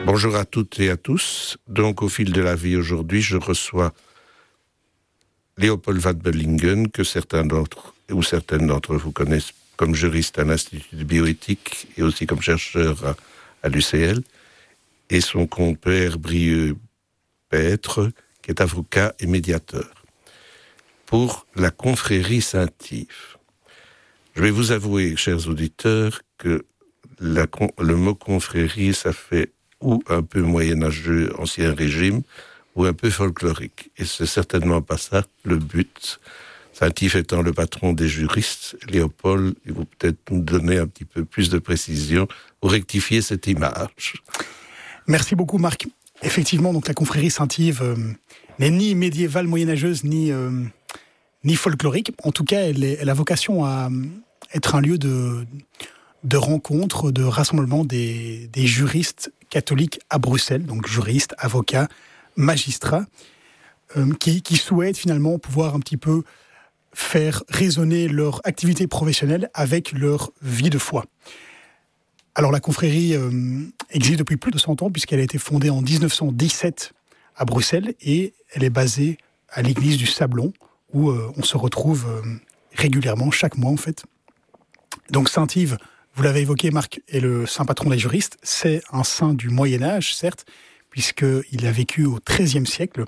Bonjour à toutes et à tous. Donc, au fil de la vie aujourd'hui, je reçois Léopold Van Bellingen, que certaines d'entre vous connaissent comme juriste à l'Institut de bioéthique et aussi comme chercheur à l'UCL, et son compère Brieux Petre, qui est avocat et médiateur. Pour la confrérie Saint-Yves. Je vais vous avouer, chers auditeurs, que le mot confrérie, ça fait ou un peu moyenâgeux, ancien régime, ou un peu folklorique. Et c'est certainement pas ça le but. Saint-Yves étant le patron des juristes, Léopold, il faut peut-être nous donner un petit peu plus de précision pour rectifier cette image. Merci beaucoup, Marc. Effectivement, donc la confrérie Saint-Yves n'est ni médiévale moyenâgeuse, ni folklorique. En tout cas, elle a vocation à être un lieu de rencontre, de rassemblement des juristes catholiques à Bruxelles, donc juristes, avocats, magistrats, qui souhaitent finalement pouvoir un petit peu faire résonner leur activité professionnelle avec leur vie de foi. Alors la confrérie existe depuis plus de 100 ans puisqu'elle a été fondée en 1917 à Bruxelles et elle est basée à l'église du Sablon où on se retrouve régulièrement, chaque mois en fait. Donc Saint-Yves, vous l'avez évoqué Marc, est le saint patron des juristes. C'est un saint du Moyen-Âge, certes, puisqu'il a vécu au XIIIe siècle.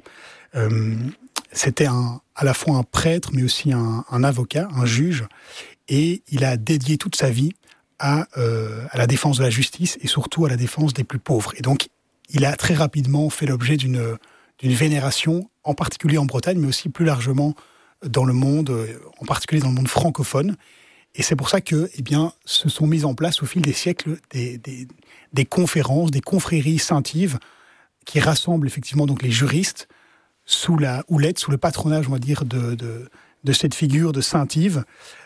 C'était à la fois un prêtre, mais aussi un avocat, un juge. Et il a dédié toute sa vie à la défense de la justice et surtout à la défense des plus pauvres. Et donc, il a très rapidement fait l'objet d'une vénération, en particulier en Bretagne, mais aussi plus largement dans le monde, en particulier dans le monde francophone. Et c'est pour ça que, se sont mises en place au fil des siècles des conférences, des confréries Saint-Yves, qui rassemblent effectivement donc les juristes sous la houlette, sous le patronage, on va dire, de cette figure de Saint-Yves.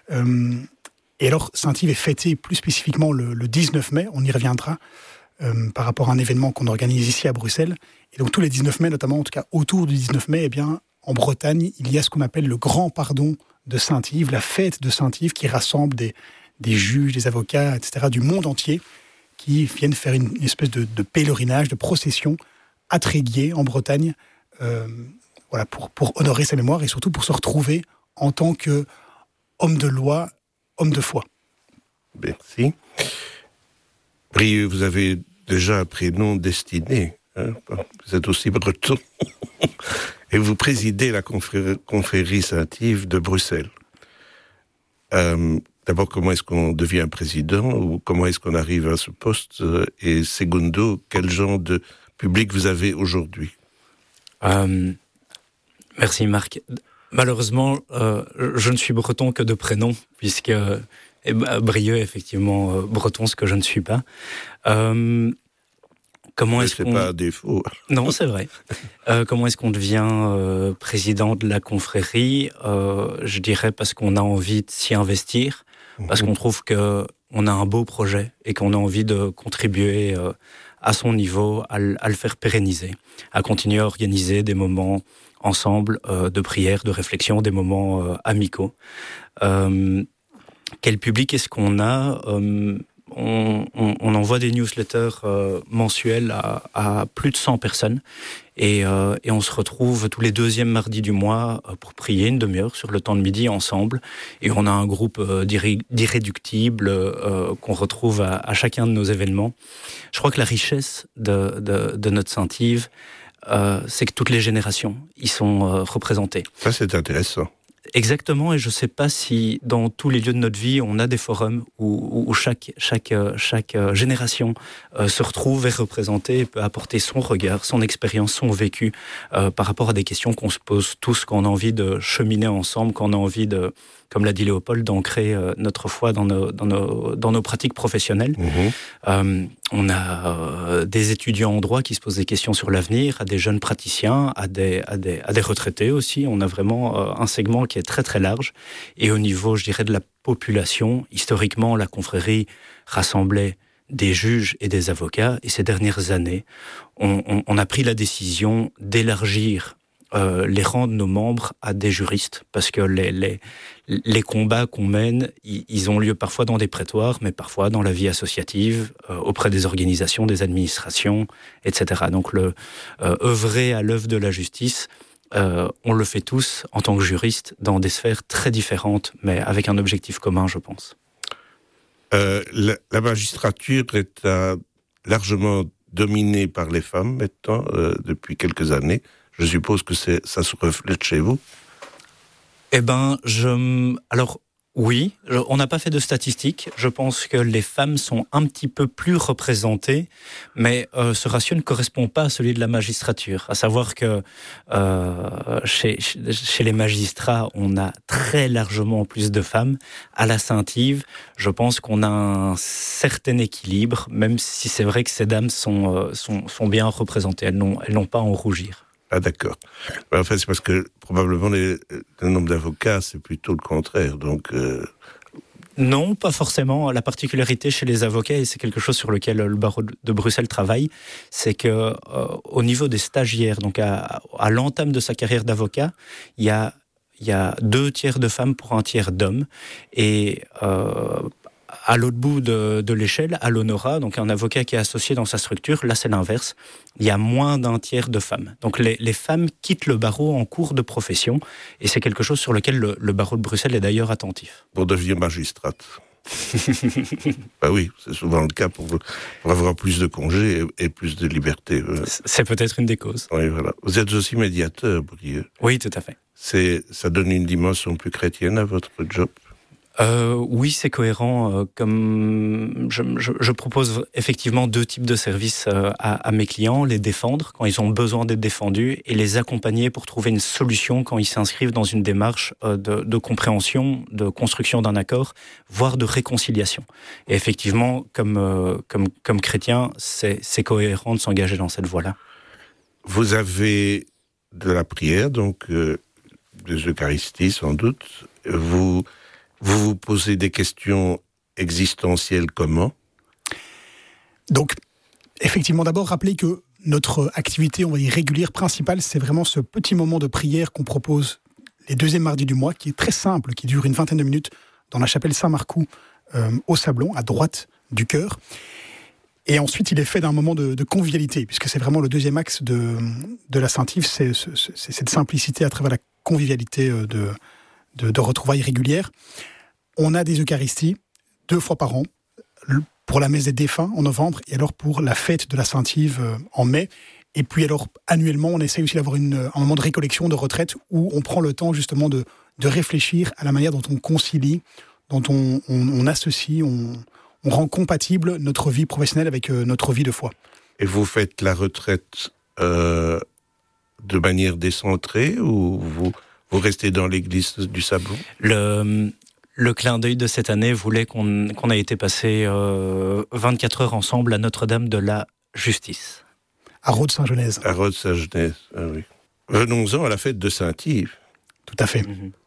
Et alors, Saint-Yves est fêté plus spécifiquement le 19 mai, on y reviendra, par rapport à un événement qu'on organise ici à Bruxelles. Et donc tous les 19 mai, notamment, en tout cas autour du 19 mai, en Bretagne, il y a ce qu'on appelle le Grand Pardon de Saint-Yves, la fête de Saint-Yves qui rassemble des juges, des avocats, etc., du monde entier, qui viennent faire une espèce de pèlerinage, de procession à Tréguier, en Bretagne, pour honorer sa mémoire et surtout pour se retrouver en tant qu'homme de loi, homme de foi. Merci. Brieux, vous avez déjà un prénom destiné. Vous êtes aussi breton. Et vous présidez la confrérie Saint-Yves de Bruxelles. D'abord, comment est-ce qu'on devient président ou comment est-ce qu'on arrive à ce poste? Et secondo, quel genre de public vous avez aujourd'hui? Merci Marc. Malheureusement, je ne suis breton que de prénom, puisque Brieux est effectivement breton, ce que je ne suis pas. Comment est-ce qu'on... pas un défaut. Non, c'est vrai. Comment est-ce qu'on devient président de la confrérie? Je dirais parce qu'on a envie de s'y investir, parce qu'on trouve qu'on a un beau projet et qu'on a envie de contribuer à son niveau, à le faire pérenniser, à continuer à organiser des moments ensemble de prière, de réflexion, des moments amicaux. Quel public est-ce qu'on a? On envoie des newsletters mensuels à plus de 100 personnes et on se retrouve tous les deuxièmes mardis du mois pour prier une demi-heure sur le temps de midi ensemble, et on a un groupe d'irréductibles qu'on retrouve à chacun de nos événements. Je crois que la richesse de notre Saint-Yves, c'est que toutes les générations y sont représentées. Ça, c'est intéressant. Exactement, et je ne sais pas si dans tous les lieux de notre vie, on a des forums où chaque génération se retrouve et est représentée et peut apporter son regard, son expérience, son vécu par rapport à des questions qu'on se pose tous quand on a envie de cheminer ensemble, quand on a envie de, comme l'a dit Léopold, d'ancrer notre foi dans nos pratiques professionnelles. On a des étudiants en droit qui se posent des questions sur l'avenir, à des jeunes praticiens, à des retraités aussi. On a vraiment un segment qui est très très large. Et au niveau, je dirais, de la population, historiquement, la confrérie rassemblait des juges et des avocats. Et ces dernières années, on a pris la décision d'élargir les rendre nos membres à des juristes, parce que les combats qu'on mène, ils ont lieu parfois dans des prétoires, mais parfois dans la vie associative, auprès des organisations, des administrations, etc. Donc œuvrer à l'œuvre de la justice, on le fait tous en tant que juristes dans des sphères très différentes, mais avec un objectif commun, je pense. La magistrature est largement dominée par les femmes maintenant, depuis quelques années. Je suppose que ça se reflète chez vous. Eh ben, alors oui, on n'a pas fait de statistiques. Je pense que les femmes sont un petit peu plus représentées, mais ce ratio ne correspond pas à celui de la magistrature. À savoir que chez les magistrats, on a très largement plus de femmes. À la Saint-Yves, je pense qu'on a un certain équilibre, même si c'est vrai que ces dames sont bien représentées. Elles n'ont pas à en rougir. Ah d'accord. En fait, c'est parce que probablement le nombre d'avocats, c'est plutôt le contraire. Donc Non, pas forcément. La particularité chez les avocats, et c'est quelque chose sur lequel le barreau de Bruxelles travaille, c'est que au niveau des stagiaires, donc à l'entame de sa carrière d'avocat, il y a 2/3 de femmes pour 1/3 d'hommes. Et à l'autre bout de l'échelle, à l'honorat, donc un avocat qui est associé dans sa structure, là c'est l'inverse, il y a moins d'1/3 de femmes. Donc les femmes quittent le barreau en cours de profession, et c'est quelque chose sur lequel le barreau de Bruxelles est d'ailleurs attentif. pour devenir magistrate. Bah oui, c'est souvent le cas pour avoir plus de congés et plus de liberté. C'est peut-être une des causes. Oui, voilà. Vous êtes aussi médiateur, Brieux. Oui, tout à fait. Ça donne une dimension plus chrétienne à votre job. Oui, c'est cohérent. Comme je propose effectivement 2 types de services à mes clients, les défendre quand ils ont besoin d'être défendus et les accompagner pour trouver une solution quand ils s'inscrivent dans une démarche de compréhension, de construction d'un accord, voire de réconciliation. Et effectivement, comme chrétien, c'est cohérent de s'engager dans cette voie-là. Vous avez de la prière, donc des Eucharisties sans doute. Vous vous posez des questions existentielles comment ? Donc, effectivement, d'abord, rappeler que notre activité, on va dire, régulière, principale, c'est vraiment ce petit moment de prière qu'on propose les 2e mardis du mois, qui est très simple, qui dure une 20aine de minutes, dans la chapelle Saint-Marcoux, au Sablon, à droite du chœur. Et ensuite, il est fait d'un moment de convivialité, puisque c'est vraiment le 2e axe de la Saint-Yves, c'est cette simplicité à travers la convivialité de retrouvailles régulières. On a des Eucharisties 2 fois par an, pour la messe des défunts en novembre, et alors pour la fête de la Saint-Yves en mai. Et puis alors, annuellement, on essaye aussi d'avoir un moment de récollection, de retraite, où on prend le temps justement de réfléchir à la manière dont on concilie, dont on associe, on rend compatible notre vie professionnelle avec notre vie de foi. Et vous faites la retraite de manière décentrée ou vous restez dans l'église du Sablon ? Le clin d'œil de cette année voulait qu'on ait été passer 24 heures ensemble à Notre-Dame de la Justice. À Rhodes-Saint-Genèse. À Rhodes-Saint-Genèse, ah oui. Venons-en à la fête de Saint-Yves. Tout à fait.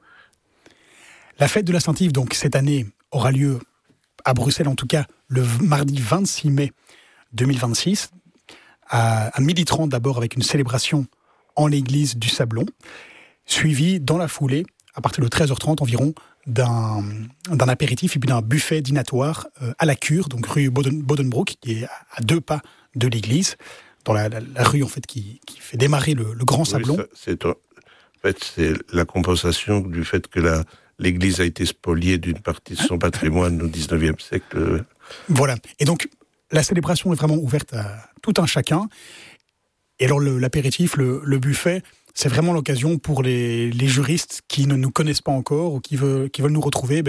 La fête de la Saint-Yves, donc, cette année, aura lieu à Bruxelles, en tout cas, le mardi 26 mai 2026, à 12h30 d'abord, avec une célébration en l'église du Sablon, suivie dans la foulée, à partir de 13h30 environ, d'un apéritif et puis d'un buffet dînatoire à la Cure, donc rue Bodenbroek, qui est à 2 pas de l'église, dans la rue en fait qui fait démarrer le Grand Sablon. Oui, c'est la compensation du fait que l'église a été spoliée d'une partie de son patrimoine au XIXe siècle. Voilà. Et donc, la célébration est vraiment ouverte à tout un chacun. Et alors, l'apéritif, le buffet, c'est vraiment l'occasion pour les juristes qui ne nous connaissent pas encore ou qui veulent nous retrouver,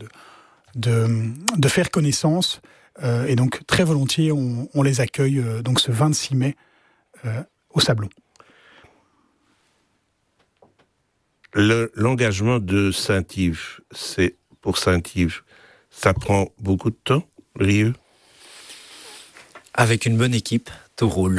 de faire connaissance. Et donc, très volontiers, on les accueille donc ce 26 mai au Sablon. L'engagement de Saint-Yves, pour Saint-Yves, ça prend beaucoup de temps, Brieux ? Avec une bonne équipe, tout roule.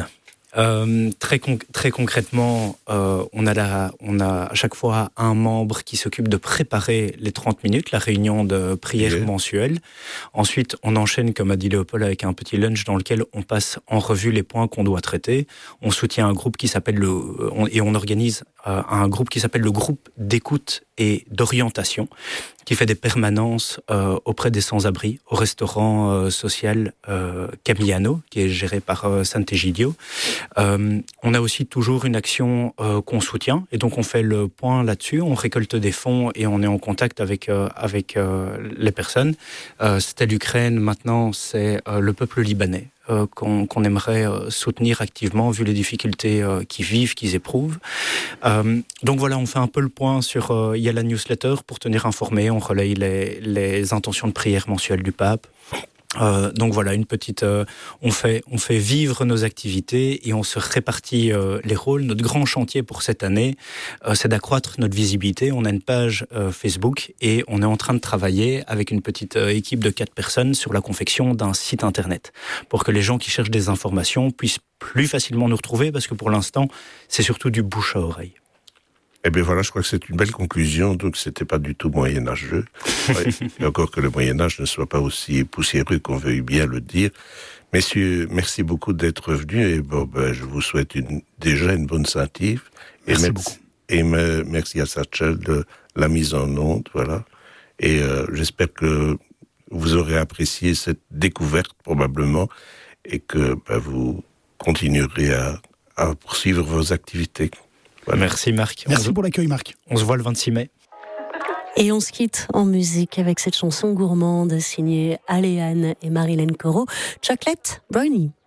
Très concrètement, on a à chaque fois un membre qui s'occupe de préparer les 30 minutes, la réunion de prière mensuelle. Ensuite, on enchaîne, comme a dit Léopold, avec un petit lunch dans lequel on passe en revue les points qu'on doit traiter. On soutient un groupe qui s'appelle on organise un groupe qui s'appelle le groupe d'écoute et d'orientation, qui fait des permanences auprès des sans-abri au restaurant social Camigliano, qui est géré par Sant'Egidio. On a aussi toujours une action qu'on soutient, et donc on fait le point là-dessus, on récolte des fonds et on est en contact avec les personnes. C'était l'Ukraine, maintenant c'est le peuple libanais qu'on aimerait soutenir activement vu les difficultés qu'ils vivent, qu'ils éprouvent. Donc voilà, on fait un peu le point sur... il y a la newsletter pour tenir informé, on relaye les intentions de prière mensuelles du pape. Donc voilà, une petite... on fait vivre nos activités et on se répartit les rôles. Notre grand chantier pour cette année, c'est d'accroître notre visibilité. On a une page Facebook et on est en train de travailler avec une petite équipe de 4 personnes sur la confection d'un site internet pour que les gens qui cherchent des informations puissent plus facilement nous retrouver, parce que pour l'instant, c'est surtout du bouche à oreille. Eh bien voilà, je crois que c'est une belle conclusion, donc c'était pas du tout moyenâgeux. Et encore que le Moyen-Âge ne soit pas aussi poussiéreux qu'on veuille bien le dire. Messieurs, merci beaucoup d'être venus, et je vous souhaite déjà une bonne Saint-Yves. Merci beaucoup. Et merci à Satchel de la mise en onde, voilà. Et j'espère que vous aurez apprécié cette découverte, probablement, et que vous continuerez à poursuivre vos activités. Voilà. Merci Marc. Merci pour l'accueil Marc. On se voit le 26 mai. Et on se quitte en musique avec cette chanson gourmande signée Aléane et Marilyn Corot, Chocolate Brownie.